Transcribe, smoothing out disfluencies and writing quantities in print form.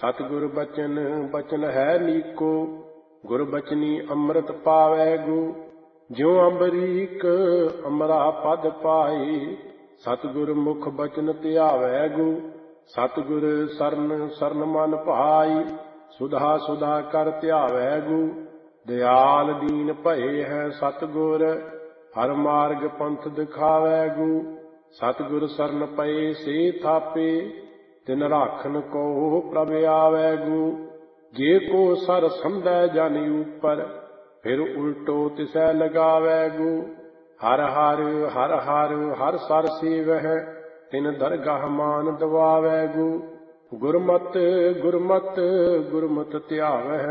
ਸਤਿਗੁਰ ਬਚਨ ਬਚਨ ਹੈ ਨੀਕੋ, ਗੁਰ ਬਚਨੀ ਅੰਮ੍ਰਿਤ ਪਾਵੈ ਗੋ। ਜਿਉ ਅੰਬਰੀਕ ਅਮਰਾ ਪਦ ਪਾਈ, ਸਤਿਗੁਰ ਮੁਖ ਬਚਨ ਧਿਆਵੈ ਗੋ। ਸਤਿਗੁਰ ਸਰਨ ਸਰਨ ਮਨ ਭਾਈ, ਸੁਧਾ ਸੁਧਾ ਕਰ ਧਿਆਵੈ ਗੋ। ਦਿਆਲ ਦੀਨ ਭਏ ਹੈ ਸਤਿਗੁਰ, ਹਰ ਮਾਰਗ ਪੰਥ ਦਿਖਾਵੈ ਗੋ। ਸਤਿਗੁਰ ਸਰਨ ਪਏ ਸੇ ਥਾਪੇ, ਤਿਨ ਰਾਖਨ ਕੋ ਪ੍ਰਭ ਆਵੈ ਗੋ। ਜੇ ਕੋ ਸਰ ਸੰਧੈ ਜਨ ਉਪਰ, ਫਿਰ ਉਲਟੋ ਤਿਸੈ ਲਗਾਵੈ ਗੋ। ਹਰ ਹਰ ਹਰ ਹਰ ਹਰ ਸਰ ਸੇਵਹਿ, ਤਿਨ ਦਰਗਾਹ ਮਾਨ ਦਵਾਵੈ ਗੋ। ਗੁਰਮਤਿ ਗੁਰਮਤਿ ਗੁਰਮਤਿ ਧਿਆਵਹਿ,